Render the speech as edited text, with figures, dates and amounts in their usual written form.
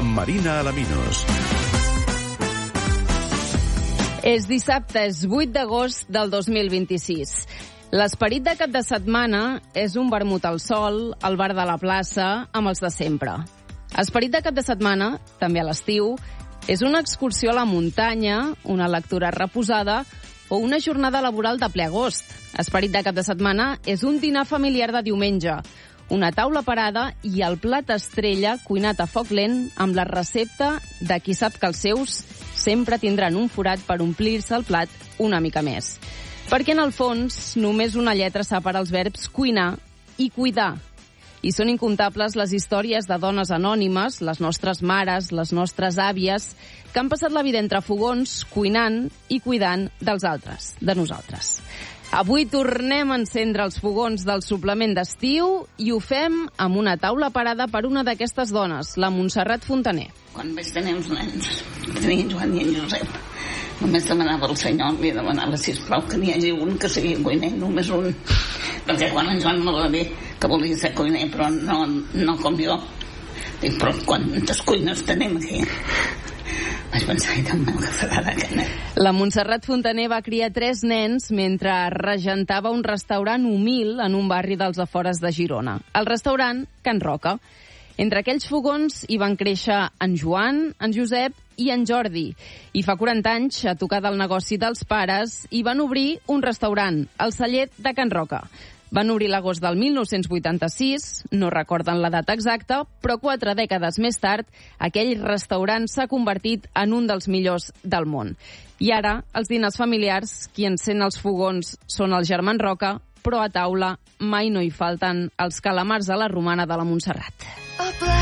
amb Marina Alaminos. És dissabte, és 8 d'agost del 2026. L'esperit de cap de setmana és un vermut al sol, al bar de la plaça, amb els de sempre. Esperit de cap de setmana, també a l'estiu, és una excursió a la muntanya, una lectura reposada o una jornada laboral de ple agost. Esperit de cap de setmana és un dinar familiar de diumenge, una taula parada i el plat estrella cuinat a foc lent amb la recepta de qui sap que els seus sempre tindran un forat per omplir-se el plat una mica més. Perquè en el fons només una lletra separa els verbs cuinar i cuidar. I són incomptables les històries de dones anònimes, les nostres mares, les nostres àvies, que han passat la vida entre fogons, cuinant i cuidant dels altres, de nosaltres. Avui tornem a encendre els fogons del suplement d'estiu i ho fem amb una taula parada per una d'aquestes dones, la Montserrat Fontaner. Quan vaig tenir uns nens, tenia en Joan i en Josep, només demanava al senyor, li demanava, sisplau, que n'hi hagi un que sigui cuiner, només un. Perquè quan en Joan me va dir que volia ser cuiner, però no com jo. Dic, però quantes cuines tenim aquí? Vaig pensar, ai, Déu meu, que farà de nen. La Montserrat Fontaner va criar 3 nens mentre regentava un restaurant humil en un barri dels afores de Girona, el restaurant Can Roca. Entre aquells fogons hi van créixer en Joan, en Josep i en Jordi. I fa 40 anys, a tocar del negoci dels pares, hi van obrir un restaurant, el Cellet de Can Roca. Van obrir l'agost del 1986, no recorden la data exacta, però 4 dècades més tard, aquell restaurant s'ha convertit en un dels millors del món. I ara, els dinars familiars, qui encén els fogons són els germans Roca, però a taula mai no hi falten els calamars a la romana de la Montserrat.